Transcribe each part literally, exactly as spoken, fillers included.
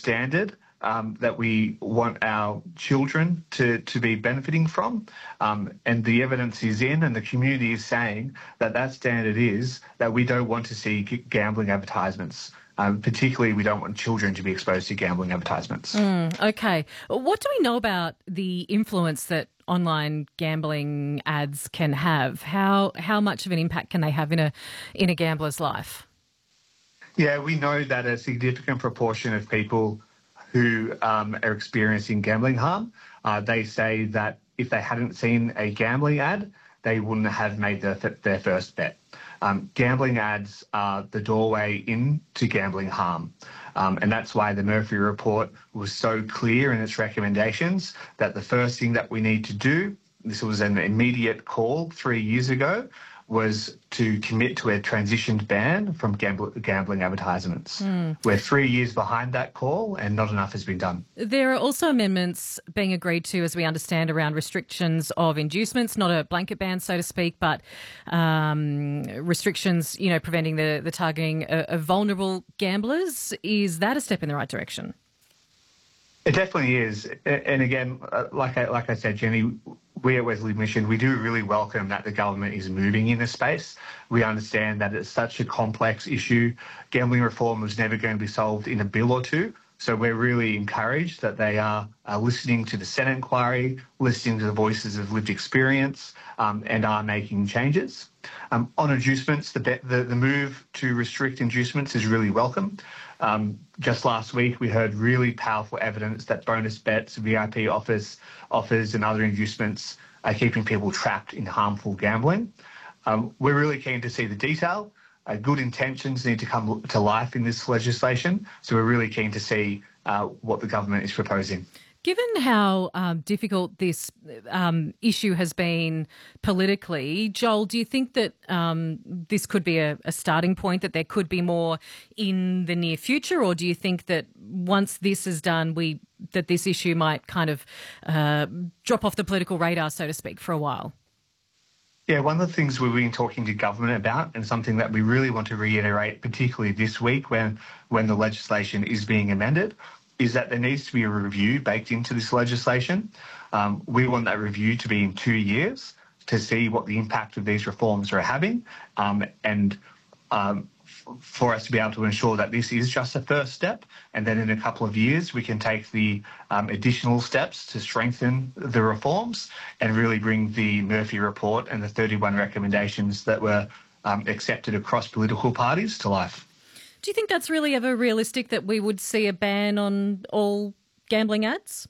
standard um, that we want our children to, to be benefiting from. Um, and the evidence is in, and the community is saying that that standard is that we don't want to see g- gambling advertisements. Um, particularly, we don't want children to be exposed to gambling advertisements. Mm, okay. What do we know about the influence that online gambling ads can have? How how much of an impact can they have in a in a gambler's life? Yeah, we know that a significant proportion of people who um, are experiencing gambling harm, uh, they say that if they hadn't seen a gambling ad, they wouldn't have made their, their first bet. Um, gambling ads are the doorway into gambling harm. Um, and that's why the Murphy report was so clear in its recommendations that the first thing that we need to do, this was an immediate call three years ago, was to commit to a transitioned ban from gamble- gambling advertisements. Mm. We're three years behind that call and not enough has been done. There are also amendments being agreed to, as we understand, around restrictions of inducements, not a blanket ban, so to speak, but um, restrictions, you know, preventing the, the targeting of, of vulnerable gamblers. Is that a step in the right direction? It definitely is. And again, like I, like I said, Jenny, we at Wesley Mission, we do really welcome that the government is moving in this space. We understand that it's such a complex issue. Gambling reform was never going to be solved in a bill or two. So we're really encouraged that they are uh, listening to the Senate inquiry, listening to the voices of lived experience, um, and are making changes. Um, on inducements, the, be- the the move to restrict inducements is really welcome. Um, just last week, we heard really powerful evidence that bonus bets, V I P offers, offers and other inducements are keeping people trapped in harmful gambling. Um, we're really keen to see the detail. Uh, good intentions need to come to life in this legislation, so we're really keen to see uh, what the government is proposing. Given how um, difficult this um, issue has been politically, Joel, do you think that um, this could be a, a starting point, that there could be more in the near future, or do you think that once this is done, we that this issue might kind of uh, drop off the political radar, so to speak, for a while? Yeah, one of the things we've been talking to government about, and something that we really want to reiterate, particularly this week when, when the legislation is being amended, is that there needs to be a review baked into this legislation. Um, we want that review to be in two years to see what the impact of these reforms are having, um, and um, f- for us to be able to ensure that this is just a first step, and then in a couple of years we can take the um, additional steps to strengthen the reforms and really bring the Murphy report and the thirty-one recommendations that were um, accepted across political parties to life. Do you think that's really ever realistic, that we would see a ban on all gambling ads?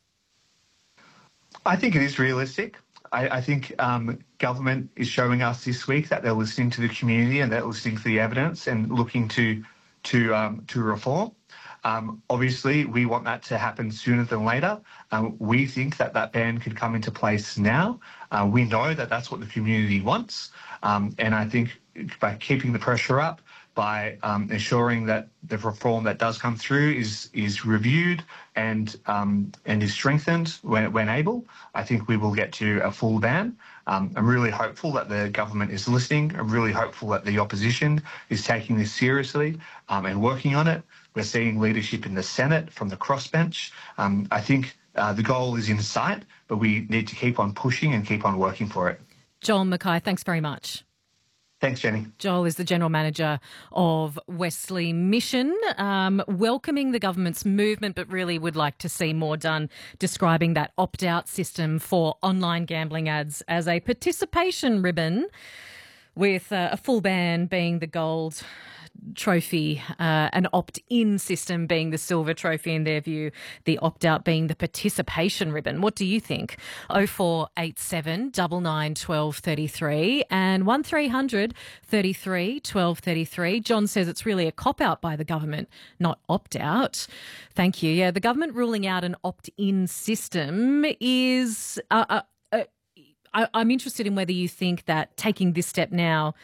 I think it is realistic. I, I think um, government is showing us this week that they're listening to the community and they're listening to the evidence and looking to to um, to reform. Um, obviously, we want that to happen sooner than later. Um, we think that that ban could come into place now. Uh, we know that that's what the community wants. Um, and I think by keeping the pressure up, by um, ensuring that the reform that does come through is is reviewed and um, and is strengthened when when able, I think we will get to a full ban. Um, I'm really hopeful that the government is listening. I'm really hopeful that the opposition is taking this seriously um, and working on it. We're seeing leadership in the Senate from the crossbench. Um, I think uh, the goal is in sight, but we need to keep on pushing and keep on working for it. Joel Mackay, thanks very much. Thanks, Jenny. Joel is the General Manager of Wesley Mission, um, welcoming the government's movement, but really would like to see more done, describing that opt-out system for online gambling ads as a participation ribbon, with uh, a full ban being the gold trophy, uh, an opt-in system being the silver trophy in their view, the opt-out being the participation ribbon. What do you think? oh four eight seven, nine nine, one two three three and one three hundred, thirty-three, twelve thirty-three. John says it's really a cop-out by the government, not opt-out. Thank you. Yeah, the government ruling out an opt-in system is... Uh, uh, uh, I, I'm interested in whether you think that taking this step now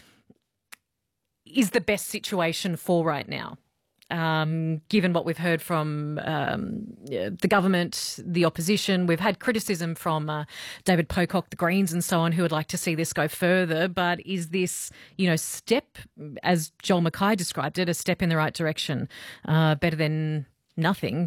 is the best situation for right now, um, given what we've heard from um, the government, the opposition. We've had criticism from uh, David Pocock, the Greens and so on, who would like to see this go further. But is this, you know, step, as Joel Mackay described it, a step in the right direction, uh, better than nothing?